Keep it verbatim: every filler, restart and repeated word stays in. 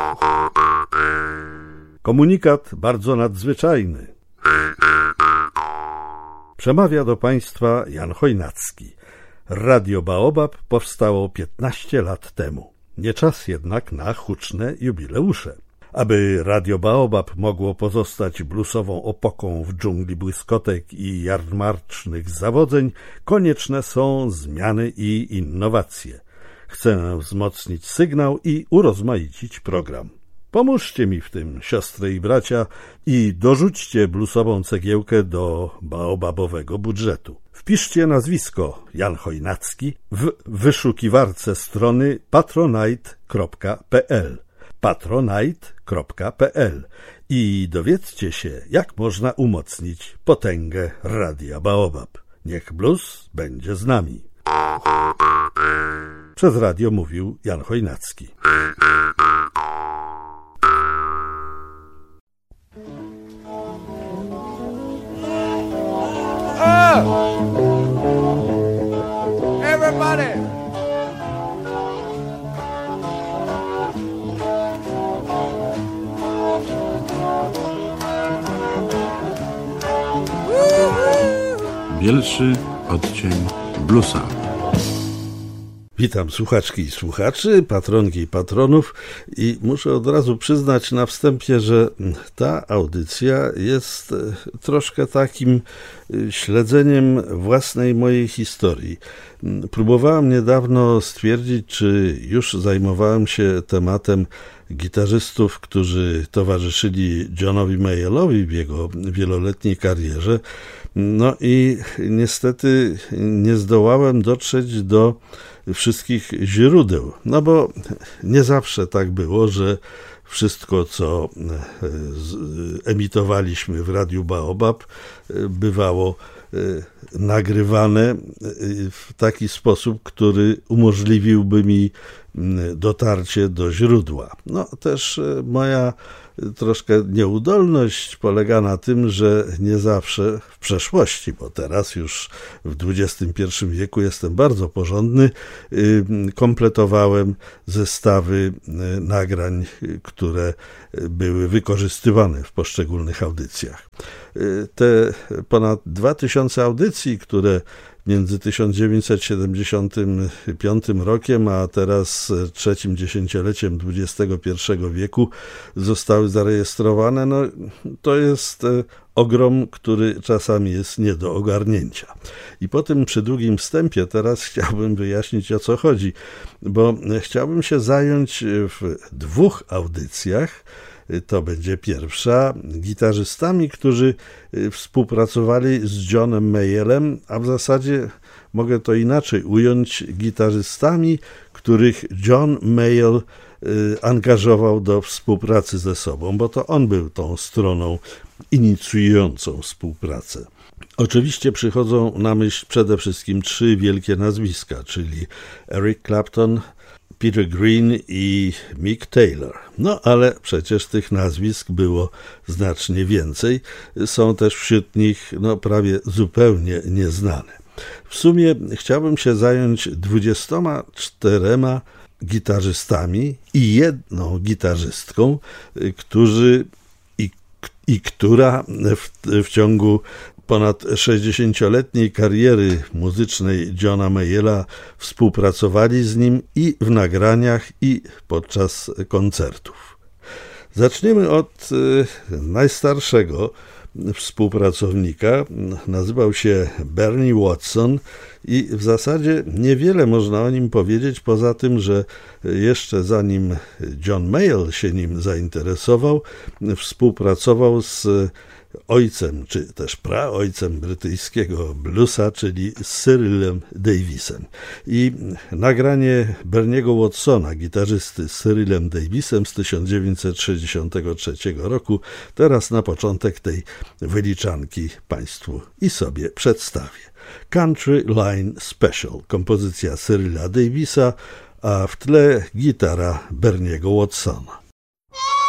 Komunikat bardzo nadzwyczajny. Przemawia do Państwa Jan Chojnacki. Radio Baobab powstało piętnaście lat temu. Nie czas jednak na huczne jubileusze. Aby Radio Baobab mogło pozostać bluesową opoką w dżungli błyskotek i jarmarcznych zawodzeń, konieczne są zmiany i innowacje. Chcę wzmocnić sygnał i urozmaicić program. Pomóżcie mi w tym, siostry i bracia, i dorzućcie bluesową cegiełkę do baobabowego budżetu. Wpiszcie nazwisko Jan Chojnacki w wyszukiwarce strony patronite kropka p l patronite kropka p l i dowiedzcie się, jak można umocnić potęgę Radia Baobab. Niech blues będzie z nami. Przez radio mówił Jan Chojnacki. Oh! Everybody! Bielszy odcień bluesa. Witam słuchaczki i słuchaczy, patronki i patronów i muszę od razu przyznać na wstępie, że ta audycja jest troszkę takim śledzeniem własnej mojej historii. Próbowałem niedawno stwierdzić, czy już zajmowałem się tematem gitarzystów, którzy towarzyszyli Johnowi Mayelowi w jego wieloletniej karierze. No i niestety nie zdołałem dotrzeć do wszystkich źródeł, no bo nie zawsze tak było, że wszystko, co emitowaliśmy w Radiu Baobab, bywało nagrywane w taki sposób, który umożliwiłby mi dotarcie do źródła. No też moja troszkę nieudolność polega na tym, że nie zawsze w przeszłości, bo teraz już w dwudziestym pierwszym wieku jestem bardzo porządny, kompletowałem zestawy nagrań, które były wykorzystywane w poszczególnych audycjach. Te ponad dwa tysiące audycji, które między tysiąc dziewięćset siedemdziesiątym piątym rokiem, a teraz trzecim dziesięcioleciem dwudziestego pierwszego wieku zostały zarejestrowane, no to jest ogrom, który czasami jest nie do ogarnięcia. I po tym przydługim wstępie teraz chciałbym wyjaśnić, o co chodzi, bo chciałbym się zająć w dwóch audycjach. To będzie pierwsza, gitarzystami, którzy współpracowali z Johnem Mayerem, a w zasadzie mogę to inaczej ująć, gitarzystami, których John Mayer angażował do współpracy ze sobą, bo to on był tą stroną inicjującą współpracę. Oczywiście przychodzą na myśl przede wszystkim trzy wielkie nazwiska, czyli Eric Clapton, Peter Green i Mick Taylor. No ale przecież tych nazwisk było znacznie więcej. Są też wśród nich no, prawie zupełnie nieznane. W sumie chciałbym się zająć dwudziestoma czterema gitarzystami i jedną gitarzystką, którzy i, i która w, w ciągu ponad sześćdziesięcioletniej kariery muzycznej Johna Mayera współpracowali z nim i w nagraniach, i podczas koncertów. Zaczniemy od najstarszego współpracownika. Nazywał się Bernie Watson i w zasadzie niewiele można o nim powiedzieć, poza tym, że jeszcze zanim John Mayer się nim zainteresował, współpracował z ojcem, czy też praojcem brytyjskiego bluesa, czyli Cyrillem Davisem. I nagranie Berniego Watsona, gitarzysty z Cyrillem Davisem z tysiąc dziewięćset sześćdziesiątego trzeciego roku, teraz na początek tej wyliczanki Państwu i sobie przedstawię. Country Line Special, kompozycja Cyrilla Davisa, a w tle gitara Berniego Watsona.